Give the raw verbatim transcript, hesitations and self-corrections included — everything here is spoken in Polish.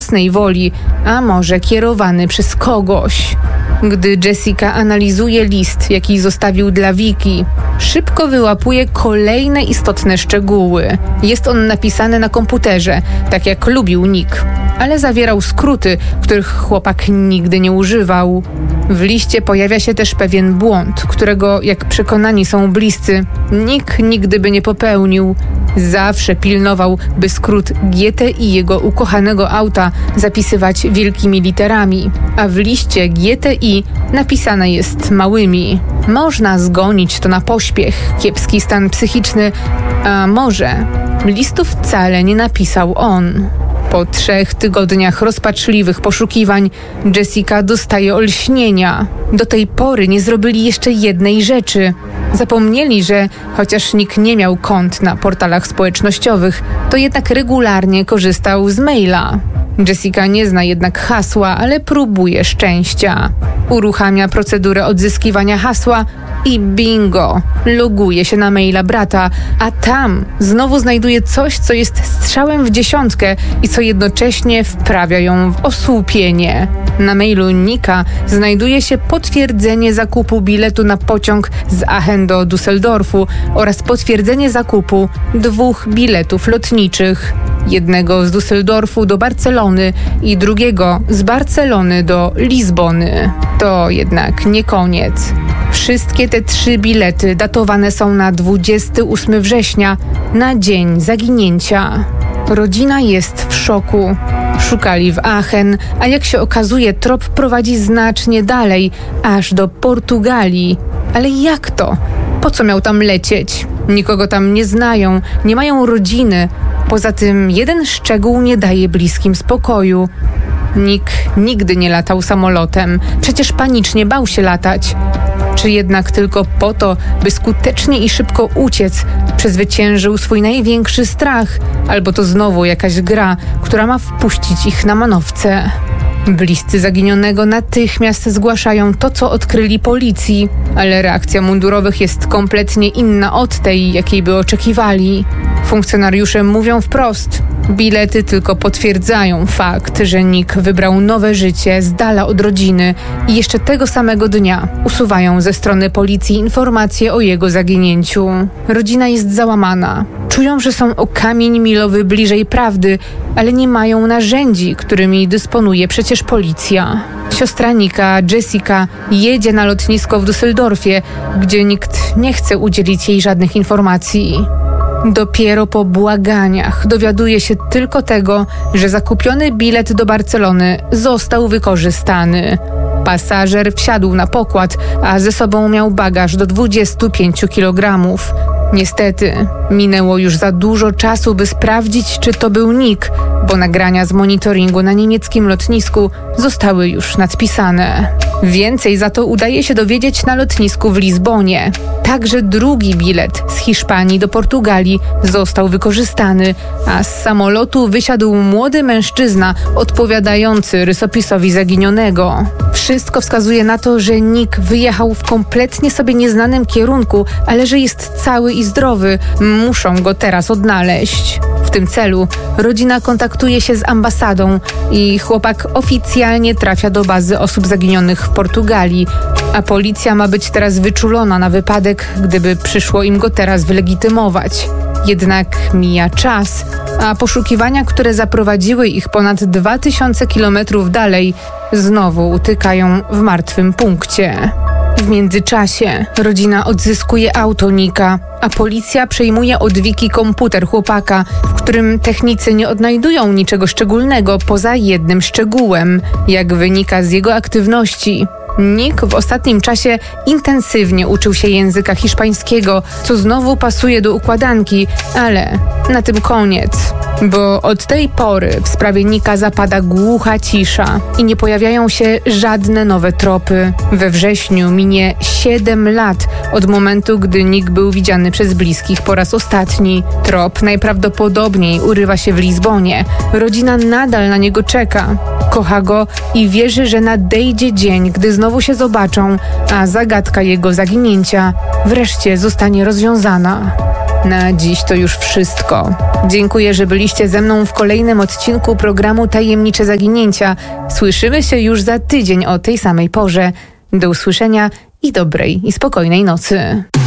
własnej woli, a może kierowany przez kogoś. Gdy Jessica analizuje list, jaki zostawił dla Vicky, szybko wyłapuje kolejne istotne szczegóły. Jest on napisany na komputerze, tak jak lubił Nick, ale zawierał skróty, których chłopak nigdy nie używał. W liście pojawia się też pewien błąd, którego, jak przekonani są bliscy, Nick nigdy by nie popełnił. Zawsze pilnował, by skrót G T I jego ukochanego auta zapisywać wielkimi literami, a w liście G T I napisane jest małymi. Można zgonić to na pośpiech, kiepski stan psychiczny, a może listu wcale nie napisał on. Po trzech tygodniach rozpaczliwych poszukiwań Jessica dostaje olśnienia. Do tej pory nie zrobili jeszcze jednej rzeczy. Zapomnieli, że chociaż nikt nie miał kont na portalach społecznościowych, to jednak regularnie korzystał z maila. Jessica nie zna jednak hasła, ale próbuje szczęścia. Uruchamia procedurę odzyskiwania hasła i bingo! Loguje się na maila brata, a tam znowu znajduje coś, co jest strzałem w dziesiątkę i co jednocześnie wprawia ją w osłupienie. Na mailu Nicka znajduje się potwierdzenie zakupu biletu na pociąg z Aachen do Düsseldorfu oraz potwierdzenie zakupu dwóch biletów lotniczych. Jednego z Düsseldorfu do Barcelony i drugiego z Barcelony do Lizbony. To jednak nie koniec. Wszystkie te trzy bilety datowane są na dwudziestego ósmego września, na dzień zaginięcia. Rodzina jest w szoku. Szukali w Aachen, a jak się okazuje, trop prowadzi znacznie dalej, aż do Portugalii. Ale jak to? Po co miał tam lecieć? Nikogo tam nie znają, nie mają rodziny. Poza tym jeden szczegół nie daje bliskim spokoju. Nick nigdy nie latał samolotem, przecież panicznie bał się latać. Czy jednak tylko po to, by skutecznie i szybko uciec, przezwyciężył swój największy strach? Albo to znowu jakaś gra, która ma wpuścić ich na manowce? Bliscy zaginionego natychmiast zgłaszają to, co odkryli policji, ale reakcja mundurowych jest kompletnie inna od tej, jakiej by oczekiwali. Funkcjonariusze mówią wprost: bilety tylko potwierdzają fakt, że Nick wybrał nowe życie z dala od rodziny i jeszcze tego samego dnia usuwają ze strony policji informacje o jego zaginięciu. Rodzina jest załamana. Czują, że są o kamień milowy bliżej prawdy, ale nie mają narzędzi, którymi dysponuje przecież policja. Siostra Nicka, Jessica, jedzie na lotnisko w Düsseldorfie, gdzie nikt nie chce udzielić jej żadnych informacji. Dopiero po błaganiach dowiaduje się tylko tego, że zakupiony bilet do Barcelony został wykorzystany. Pasażer wsiadł na pokład, a ze sobą miał bagaż do dwudziestu pięciu kilogramów. Niestety, minęło już za dużo czasu, by sprawdzić, czy to był Nick, bo nagrania z monitoringu na niemieckim lotnisku zostały już nadpisane. Więcej za to udaje się dowiedzieć na lotnisku w Lizbonie. Także drugi bilet z Hiszpanii do Portugalii został wykorzystany, a z samolotu wysiadł młody mężczyzna odpowiadający rysopisowi zaginionego. Wszystko wskazuje na to, że Nick wyjechał w kompletnie sobie nieznanym kierunku, ale że jest cały i zdrowy. Muszą go teraz odnaleźć. W tym celu rodzina kontaktuje się z ambasadą i chłopak oficjalnie trafia do bazy osób zaginionych w Portugalii, a policja ma być teraz wyczulona na wypadek, gdyby przyszło im go teraz wylegitymować. Jednak mija czas, a poszukiwania, które zaprowadziły ich ponad dwa tysiące kilometrów dalej, znowu utykają w martwym punkcie. W międzyczasie rodzina odzyskuje auto Nicka, a policja przejmuje od Vicky komputer chłopaka, w którym technicy nie odnajdują niczego szczególnego poza jednym szczegółem, jak wynika z jego aktywności. Nick w ostatnim czasie intensywnie uczył się języka hiszpańskiego, co znowu pasuje do układanki, ale na tym koniec. Bo od tej pory w sprawie Nicka zapada głucha cisza i nie pojawiają się żadne nowe tropy. We wrześniu minie siedem lat od momentu, gdy Nick był widziany przez bliskich po raz ostatni. Trop najprawdopodobniej urywa się w Lizbonie. Rodzina nadal na niego czeka. Kocha go i wierzy, że nadejdzie dzień, gdy znowu się zobaczą, a zagadka jego zaginięcia wreszcie zostanie rozwiązana. Na dziś to już wszystko. Dziękuję, że byliście ze mną w kolejnym odcinku programu Tajemnicze Zaginięcia. Słyszymy się już za tydzień o tej samej porze. Do usłyszenia i dobrej i spokojnej nocy.